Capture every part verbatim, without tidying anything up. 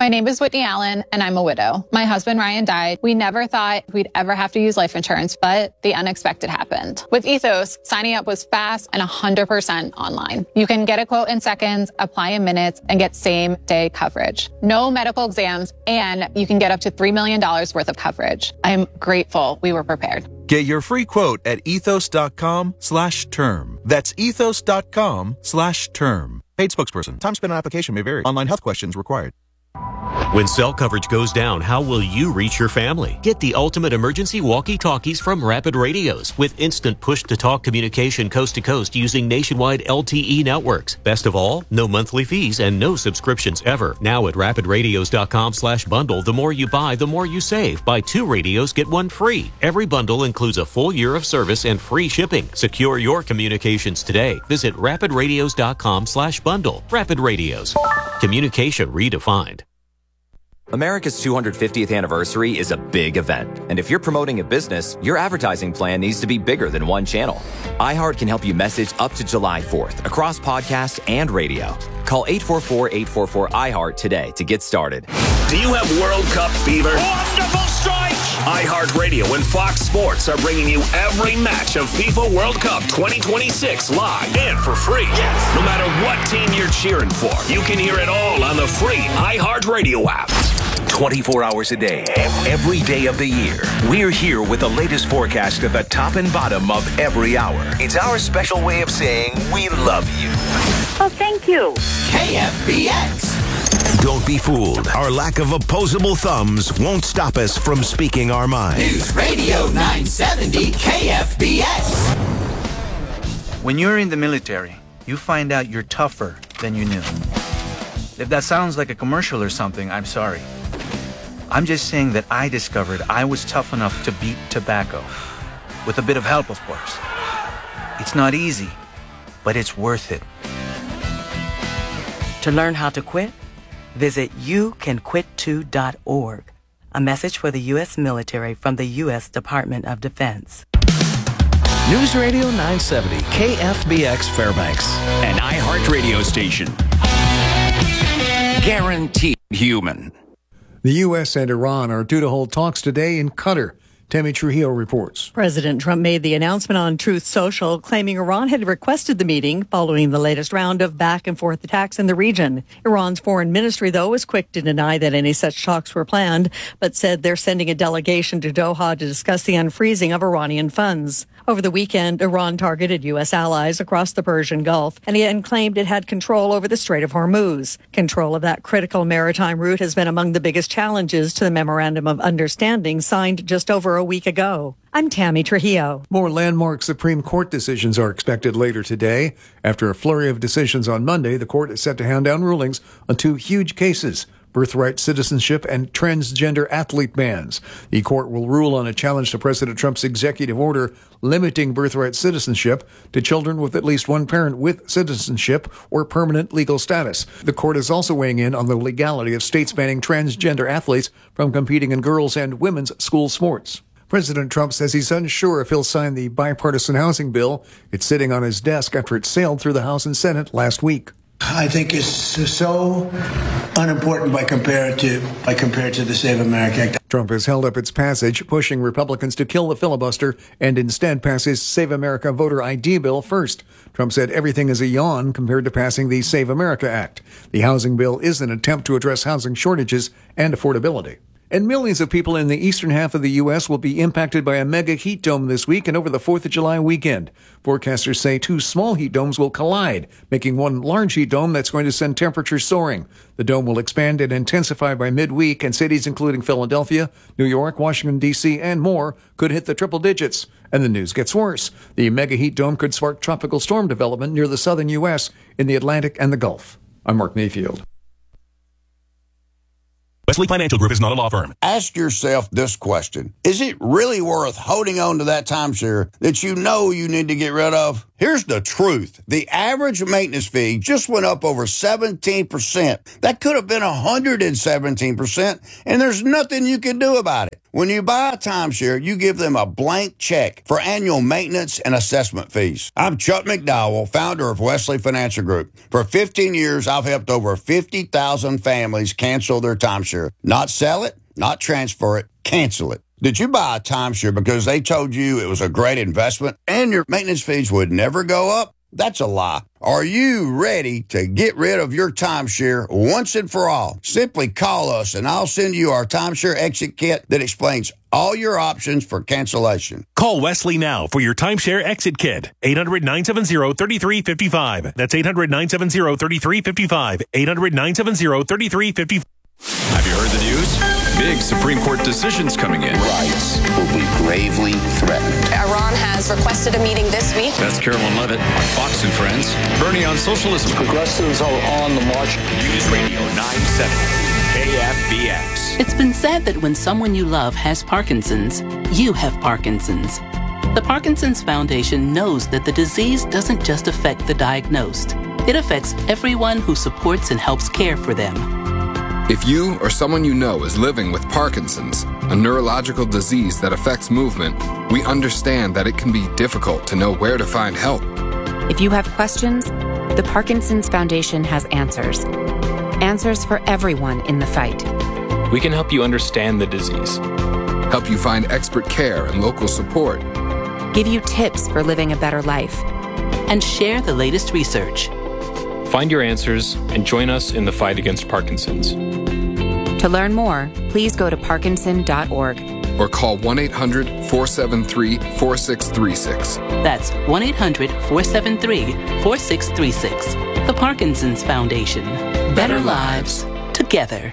My name is Whitney Allen, and I'm a widow. My husband, Ryan, died. We never thought we'd ever have to use life insurance, but the unexpected happened. With Ethos, signing up was fast and one hundred percent online. You can get a quote in seconds, apply in minutes, and get same-day coverage. No medical exams, and you can get up to three million dollars worth of coverage. I am grateful we were prepared. Get your free quote at ethos.com slash term. That's ethos.com slash term. Paid spokesperson. Time spent on application may vary. Online health questions required. When cell coverage goes down, how will you reach your family? Get the ultimate emergency walkie-talkies from Rapid Radios with instant push-to-talk communication coast to coast using nationwide L T E networks. Best of all, no monthly fees and no subscriptions ever. Now at rapidradios.com slash bundle, the more you buy, the more you save. Buy two radios, get one free. Every bundle includes a full year of service and free shipping. Secure your communications today. Visit rapidradios.com slash bundle. Rapid Radios. Communication redefined. America's two hundred fiftieth anniversary is a big event. And if you're promoting a business, your advertising plan needs to be bigger than one channel. iHeart can help you message up to July fourth across podcast and radio. Call eight four four, eight four four, I heart today to get started. Do you have World Cup fever? Wonderful strike! iHeartRadio and Fox Sports are bringing you every match of FIFA World Cup twenty twenty-six live and for free. Yes. No matter what team you're cheering for, you can hear it all on the free iHeartRadio app. twenty-four hours a day, every day of the year. We're here with the latest forecast at the top and bottom of every hour. It's our special way of saying we love you. Oh, thank you. K F B X. Don't be fooled. Our lack of opposable thumbs won't stop us from speaking our minds. News Radio nine seventy K F B X. When you're in the military, you find out you're tougher than you knew. If that sounds like a commercial or something, I'm sorry. I'm just saying that I discovered I was tough enough to beat tobacco. With a bit of help, of course. It's not easy, but it's worth it. To learn how to quit, visit you can quit too dot org. A message for the U S military from the U S Department of Defense. News Radio nine seventy K F B X Fairbanks. An iHeart radio station. Guaranteed human. The U S and Iran are due to hold talks today in Qatar. Tammy Trujillo reports. President Trump made the announcement on Truth Social, claiming Iran had requested the meeting following the latest round of back-and-forth attacks in the region. Iran's foreign ministry, though, was quick to deny that any such talks were planned, but said they're sending a delegation to Doha to discuss the unfreezing of Iranian funds. Over the weekend, Iran targeted U S allies across the Persian Gulf and, and claimed it had control over the Strait of Hormuz. Control of that critical maritime route has been among the biggest challenges to the Memorandum of Understanding signed just over a week ago. I'm Tammy Trujillo. More landmark Supreme Court decisions are expected later today. After a flurry of decisions on Monday, the court is set to hand down rulings on two huge cases: birthright citizenship and transgender athlete bans. The court will rule on a challenge to President Trump's executive order limiting birthright citizenship to children with at least one parent with citizenship or permanent legal status. The court is also weighing in on the legality of states banning transgender athletes from competing in girls' and women's school sports. President Trump says he's unsure if he'll sign the bipartisan housing bill. It's sitting on his desk after it sailed through the House and Senate last week. I think it's so unimportant by compared to by compared to the Save America Act. Trump has held up its passage, pushing Republicans to kill the filibuster and instead pass his Save America voter I D bill first. Trump said everything is a yawn compared to passing the Save America Act. The housing bill is an attempt to address housing shortages and affordability. And millions of people in the eastern half of the U S will be impacted by a mega heat dome this week and over the fourth of July weekend. Forecasters say two small heat domes will collide, making one large heat dome that's going to send temperatures soaring. The dome will expand and intensify by midweek, and cities including Philadelphia, New York, Washington, D C, and more could hit the triple digits. And the news gets worse. The mega heat dome could spark tropical storm development near the southern U S in the Atlantic and the Gulf. I'm Mark Mayfield. Wesley Financial Group is not a law firm. Ask yourself this question. Is it really worth holding on to that timeshare that you know you need to get rid of? Here's the truth. The average maintenance fee just went up over seventeen percent. That could have been one hundred seventeen percent, and there's nothing you can do about it. When you buy a timeshare, you give them a blank check for annual maintenance and assessment fees. I'm Chuck McDowell, founder of Wesley Financial Group. For fifteen years, I've helped over fifty thousand families cancel their timeshare. Not sell it, not transfer it, cancel it. Did you buy a timeshare because they told you it was a great investment and your maintenance fees would never go up? That's a lie. Are you ready to get rid of your timeshare once and for all? Simply call us and I'll send you our timeshare exit kit that explains all your options for cancellation. Call Wesley now for your timeshare exit kit. eight hundred, nine seven zero, three three five five. That's eight hundred, nine seven zero, three three five five. eight hundred, nine seven zero, three three five five. Have you heard the news? Big Supreme Court decisions coming in. Rights will be gravely threatened. Iran has requested a meeting this week. That's Carolyn Levitt on Fox and Friends. Bernie on socialism. Progressives are on the march. News Radio nine seventy K F B X. It's been said that when someone you love has Parkinson's, you have Parkinson's. The Parkinson's Foundation knows that the disease doesn't just affect the diagnosed. It affects everyone who supports and helps care for them. If you or someone you know is living with Parkinson's, a neurological disease that affects movement, we understand that it can be difficult to know where to find help. If you have questions, the Parkinson's Foundation has answers. Answers for everyone in the fight. We can help you understand the disease, help you find expert care and local support, give you tips for living a better life, and share the latest research. Find your answers and join us in the fight against Parkinson's. To learn more, please go to parkinson dot org. Or call one eight hundred, four seven three, four six three six. That's one eight hundred, four seven three, four six three six. The Parkinson's Foundation. Better lives together.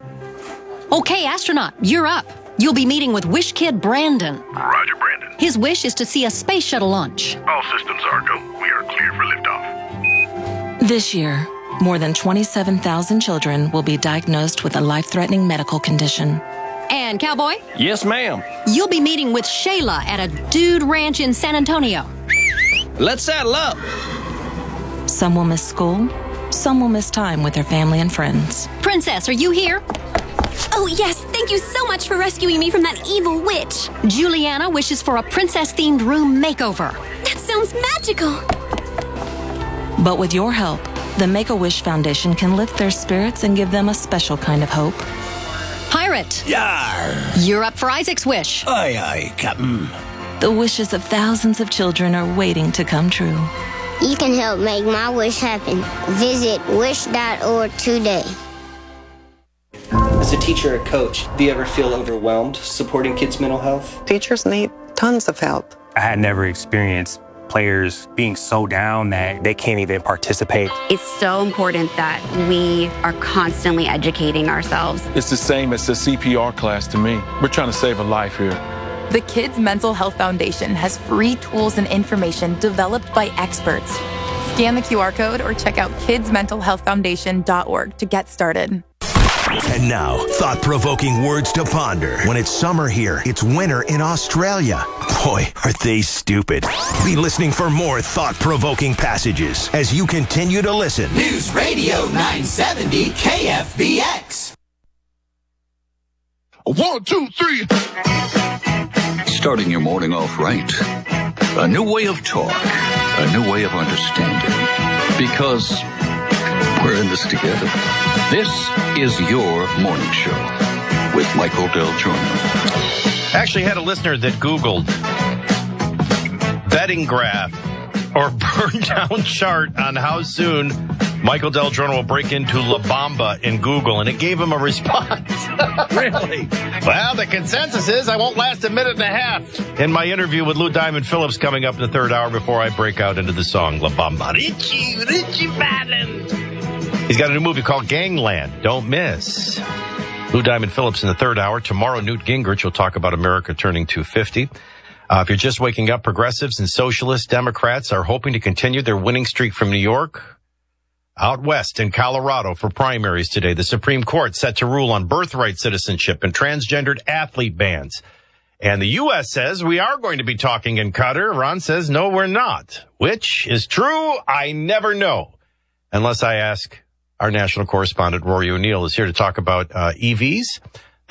Okay, astronaut, you're up. You'll be meeting with Wish Kid Brandon. Roger, Brandon. His wish is to see a space shuttle launch. All systems are go. We are clear for liftoff. This year, more than twenty-seven thousand children will be diagnosed with a life-threatening medical condition. And Cowboy? Yes, ma'am. You'll be meeting with Shayla at a dude ranch in San Antonio. Let's saddle up. Some will miss school. Some will miss time with their family and friends. Princess, are you here? Oh, yes. Thank you so much for rescuing me from that evil witch. Juliana wishes for a princess-themed room makeover. That sounds magical. But with your help, the Make-A-Wish Foundation can lift their spirits and give them a special kind of hope. Pirate. Yar. You're up for Isaac's wish. Aye, aye, Captain. The wishes of thousands of children are waiting to come true. You can help make my wish happen. Visit wish dot org today. As a teacher or coach, do you ever feel overwhelmed supporting kids' mental health? Teachers need tons of help. I had never experienced players being so down that they can't even participate. It's so important that we are constantly educating ourselves. It's the same as the C P R class to me. We're trying to save a life here. The Kids Mental Health Foundation has free tools and information developed by experts. Scan the Q R code or check out kids mental health foundation dot org to get started. And now, thought-provoking words to ponder. When it's summer here, it's winter in Australia. Boy, are they stupid. Be listening for more thought-provoking passages as you continue to listen. News Radio nine seventy K F B X. One, two, three. Starting your morning off right. A new way of talk. A new way of understanding. Because we're in this together. This is your morning show with Michael Del Giorno. Actually had a listener that Googled betting graph or burn down chart on how soon Michael Del Giorno will break into La Bamba in Google, and it gave him a response. Really? Well, the consensus is I won't last a minute and a half. In my interview with Lou Diamond Phillips coming up in the third hour before I break out into the song La Bamba. Richie, Richie Valens. He's got a new movie called Gangland. Don't miss. Lou Diamond Phillips in the third hour. Tomorrow, Newt Gingrich will talk about America turning two fifty. Uh, if you're just waking up, progressives and socialist Democrats are hoping to continue their winning streak from New York. Out west in Colorado for primaries today, the Supreme Court set to rule on birthright citizenship and transgendered athlete bans. And the U S says we are going to be talking in Qatar. Iran says, no, we're not. Which is true? I never know. Unless I ask our national correspondent, Rory O'Neill, is here to talk about uh, E Vs.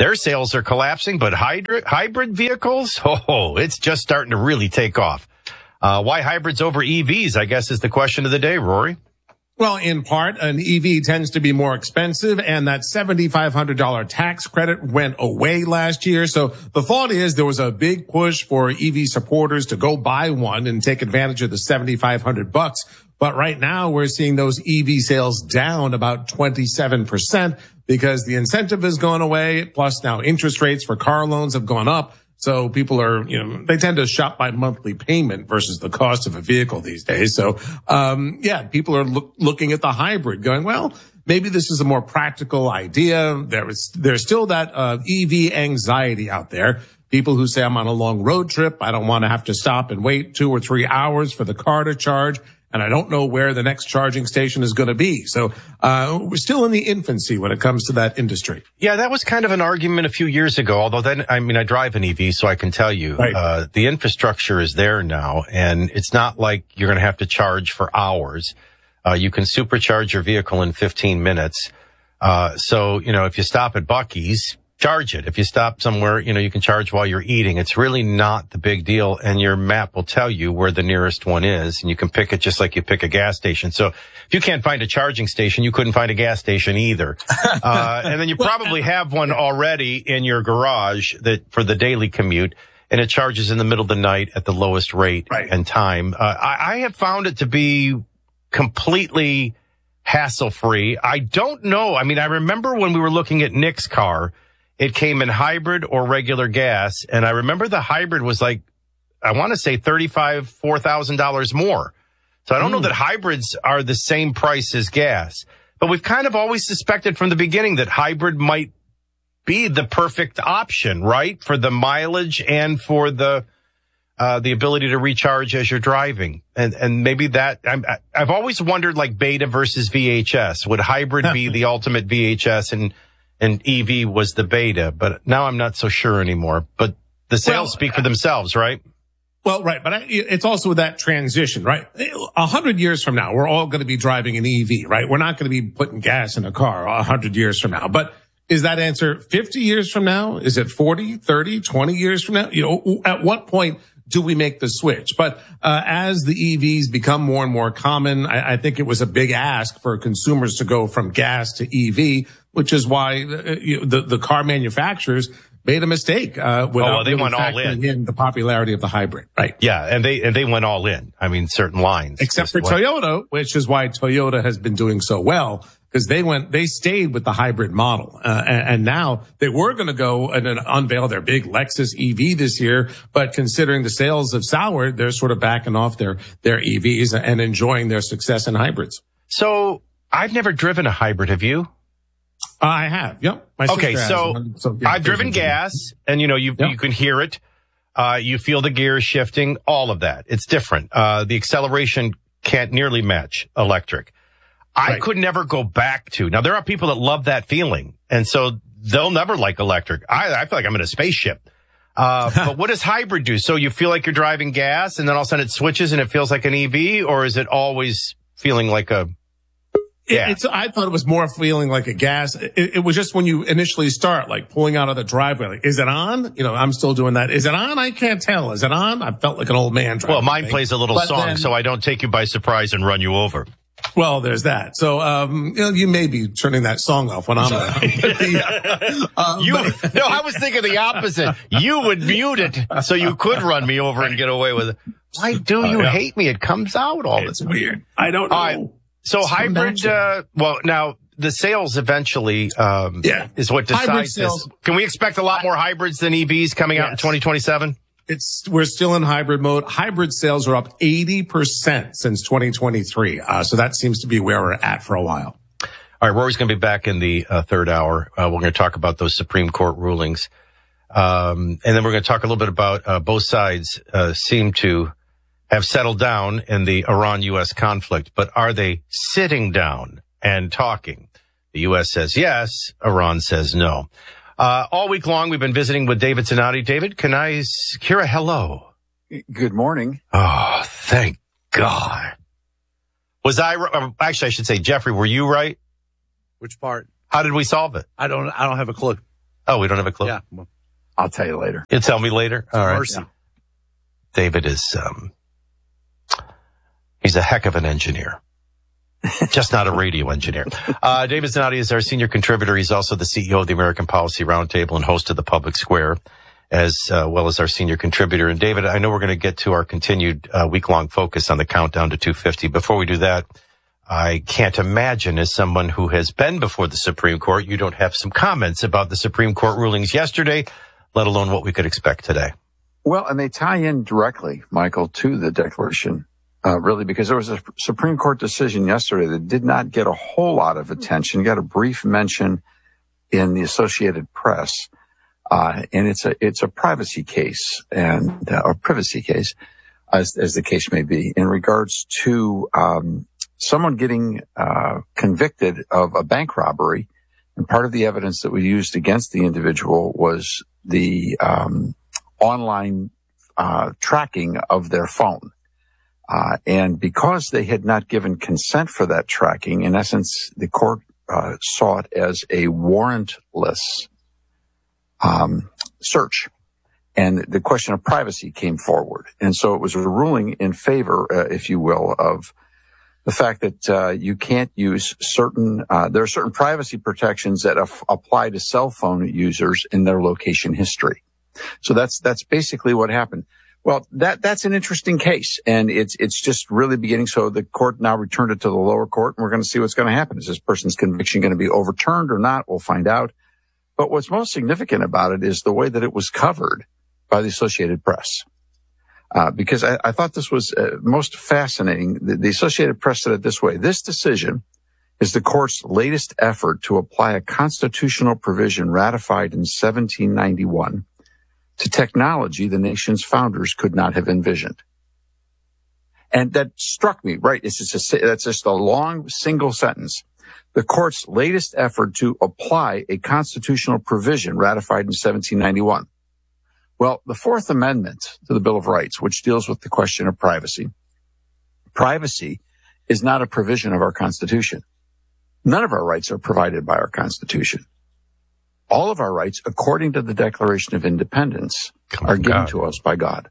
their sales are collapsing, but hybrid, hybrid vehicles, oh, it's just starting to really take off. Uh, why hybrids over E Vs, I guess, is the question of the day, Rory. Well, in part, an E V tends to be more expensive, and that seven thousand five hundred dollars tax credit went away last year. So the thought is there was a big push for E V supporters to go buy one and take advantage of the seven thousand five hundred bucks. But right now we're seeing those E V sales down about twenty-seven percent because the incentive has gone away. Plus now interest rates for car loans have gone up. So people are, you know, they tend to shop by monthly payment versus the cost of a vehicle these days. So, um, yeah, people are look, looking at the hybrid going, well, maybe this is a more practical idea. There is, there's still that, uh, E V anxiety out there. People who say I'm on a long road trip. I don't want to have to stop and wait two or three hours for the car to charge. And I don't know where the next charging station is going to be. So uh we're still in the infancy when it comes to that industry. Yeah, that was kind of an argument a few years ago, although then, I mean, I drive an E V, so I can tell you, right. uh the infrastructure is there now, and it's not like you're going to have to charge for hours. Uh You can supercharge your vehicle in fifteen minutes. Uh So, you know, if you stop at Buc-ee's, charge it. If you stop somewhere, you know, you can charge while you're eating. It's really not the big deal. And your map will tell you where the nearest one is. And you can pick it just like you pick a gas station. So if you can't find a charging station, you couldn't find a gas station either. Uh, and then you probably have one already in your garage that for the daily commute. And it charges in the middle of the night at the lowest rate right. and time. Uh, I, I have found it to be completely hassle-free. I don't know. I mean, I remember when we were looking at Nick's car, it came in hybrid or regular gas. And I remember the hybrid was like, I want to say thirty-five, four thousand dollars more. So I don't mm. know that hybrids are the same price as gas, but we've kind of always suspected from the beginning that hybrid might be the perfect option, right? For the mileage and for the, uh, the ability to recharge as you're driving. And, and maybe that, I'm, I've always wondered like beta versus V H S. Would hybrid be the ultimate V H S and, and E V was the beta, but now I'm not so sure anymore. But the sales well, speak for themselves, right? Well, right. But I, it's also that transition, right? A hundred years from now, we're all going to be driving an E V, right? We're not going to be putting gas in a car a hundred years from now. But is that answer fifty years from now? Is it forty, thirty, twenty years from now? You know, at what point do we make the switch? But uh, as the E Vs become more and more common, I, I think it was a big ask for consumers to go from gas to E V, which is why uh, you, the the car manufacturers made a mistake uh, without oh, well, they really went all in. in the popularity of the hybrid, right? Yeah, and they and they went all in. I mean, certain lines, except for went. Toyota, which is why Toyota has been doing so well. Because they went, they stayed with the hybrid model, uh, and, and now they were going to go and, and unveil their big Lexus E V this year. But considering the sales have soured, they're sort of backing off their their E Vs and enjoying their success in hybrids. So I've never driven a hybrid. Have you? Uh, I have. Yep. My okay, so, one, so yeah, I've driven gas, and you know you yep. you can hear it. Uh, you feel the gears shifting. All of that. It's different. Uh, the acceleration can't nearly match electric. I right. could never go back to. Now, there are people that love that feeling, and so they'll never like electric. I, I feel like I'm in a spaceship. Uh, but what does hybrid do? So you feel like you're driving gas, and then all of a sudden it switches and it feels like an E V, or is it always feeling like a Yeah. It's, I thought it was more feeling like a gas. It, it was just when you initially start, like pulling out of the driveway, like, is it on? You know, I'm still doing that. Is it on? I can't tell. Is it on? I felt like an old man driving. Well, mine thing. plays a little but song, then, so I don't take you by surprise and run you over. Well, there's that. So, um, you know, you may be turning that song off when I'm around. uh, you, but, no, I was thinking the opposite. You would mute it so you could run me over and get away with it. Why do you uh, yeah. hate me? It comes out all it's the time. It's weird. I don't know. All right. So it's hybrid, uh, well, now the sales eventually, um, yeah. is what decides this. Can we expect a lot more hybrids than E Vs coming yes. out in twenty twenty-seven? It's, we're still in hybrid mode. Hybrid sales are up eighty percent since twenty twenty-three. Uh, so that seems to be where we're at for a while. All right. Rory's going to be back in the uh, third hour. Uh, we're going to talk about those Supreme Court rulings. Um, and then we're going to talk a little bit about, uh, both sides, uh, seem to have settled down in the Iran U S conflict, but are they sitting down and talking? The U S says yes. Iran says no. Uh, all week long, we've been visiting with David Zanotti. David, can I hear a hello? Good morning. Oh, thank God. Was I, actually, I should say, Jeffrey, were you right? Which part? How did we solve it? I don't, I don't have a clue. Oh, we don't have a clue? Yeah. I'll tell you later. You'll tell me later? All right. Mercy. David is, um, he's a heck of an engineer. Just not a radio engineer. Uh, David Zanotti is our senior contributor. He's also the C E O of the American Policy Roundtable and host of the Public Square, as uh, well as our senior contributor. And David, I know we're going to get to our continued uh, week-long focus on the countdown to two fifty. Before we do that, I can't imagine, as someone who has been before the Supreme Court, you don't have some comments about the Supreme Court rulings yesterday, let alone what we could expect today. Well, and they tie in directly, Michael, to the Declaration, uh, really, because there was a Supreme Court decision yesterday that did not get a whole lot of attention, got a brief mention in the Associated Press, uh, and it's a it's a privacy case, and uh, or privacy case, as, as the case may be, in regards to um, someone getting uh, convicted of a bank robbery, and part of the evidence that we used against the individual was the um, online uh, tracking of their phone. Uh, and because they had not given consent for that tracking, in essence, the court uh, saw it as a warrantless um, search. And the question of privacy came forward. And so it was a ruling in favor, uh, if you will, of the fact that uh, you can't use certain, uh, there are certain privacy protections that af- apply to cell phone users in their location history. So that's, that's basically what happened. Well, that, that's an interesting case, and it's, it's just really beginning. So the court now returned it to the lower court, and we're going to see what's going to happen. Is this person's conviction going to be overturned or not? We'll find out. But what's most significant about it is the way that it was covered by the Associated Press. Uh, because I, I thought this was uh, most fascinating. The, the Associated Press said it this way: this decision is the court's latest effort to apply a constitutional provision ratified in seventeen ninety-one to technology the nation's founders could not have envisioned. And that struck me, right? It's just a, that's just a long single sentence. The court's latest effort to apply a constitutional provision ratified in seventeen ninety-one. Well, the Fourth Amendment to the Bill of Rights, which deals with the question of privacy, privacy is not a provision of our Constitution. None of our rights are provided by our Constitution. All of our rights, according to the Declaration of Independence, are given God. to us by God.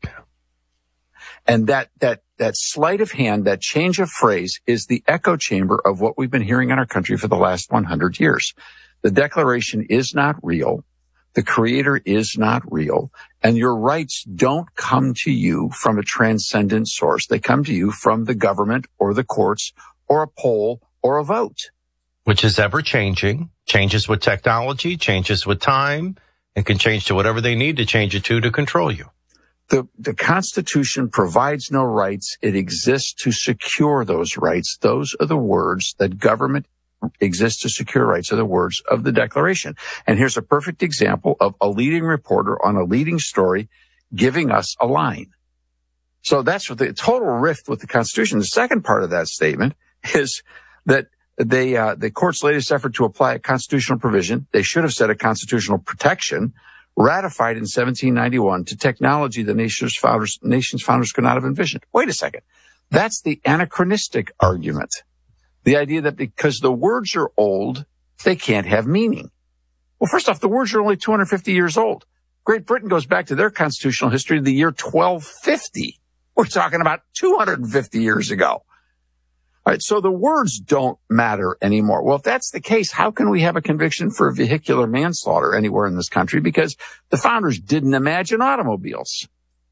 And that, that, that sleight of hand, that change of phrase is the echo chamber of what we've been hearing in our country for the last one hundred years. The Declaration is not real. The Creator is not real, and your rights don't come to you from a transcendent source. They come to you from the government or the courts or a poll or a vote. Which is ever changing, changes with technology, changes with time, and can change to whatever they need to change it to to control you. The, the Constitution provides no rights. It exists to secure those rights. Those are the words that government exists to secure rights, are the words of the Declaration. And here's a perfect example of a leading reporter on a leading story giving us a line. So that's what the total rift with the Constitution. The second part of that statement is that they, uh, the court's latest effort to apply a constitutional provision, they should have said a constitutional protection, ratified in seventeen ninety-one to technology the nation's founders, nation's founders could not have envisioned. Wait a second. That's the anachronistic argument. The idea that because the words are old, they can't have meaning. Well, first off, the words are only two hundred fifty years old. Great Britain goes back to their constitutional history to the year twelve fifty. We're talking about two hundred fifty years ago. All right, so the words don't matter anymore. Well, if that's the case, how can we have a conviction for vehicular manslaughter anywhere in this country? Because the founders didn't imagine automobiles.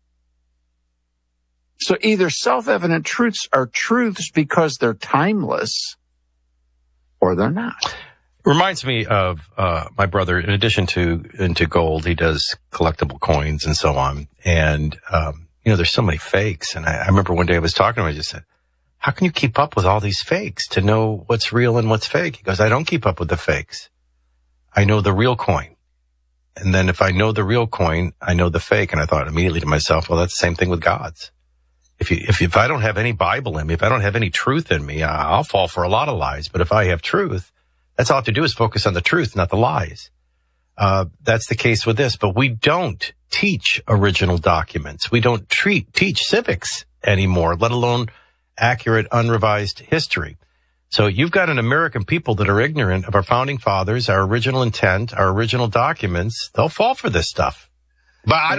So either self-evident truths are truths because they're timeless, or they're not. Reminds me of uh my brother. In addition to into gold, he does collectible coins and so on. And um, you know, there's so many fakes. And I, I remember one day I was talking to him. I just said, "How can you keep up with all these fakes to know what's real and what's fake?" He goes, "I don't keep up with the fakes. I know the real coin. And then if I know the real coin, I know the fake." And I thought immediately to myself, well, that's the same thing with gods. If you, if, if I don't have any Bible in me, if I don't have any truth in me, I'll fall for a lot of lies. But if I have truth, that's all I have to do is focus on the truth, not the lies. Uh, that's the case with this. But we don't teach original documents. We don't treat, teach civics anymore, let alone accurate, unrevised history. So you've got an American people that are ignorant of our founding fathers, our original intent, our original documents. They'll fall for this stuff. But I don't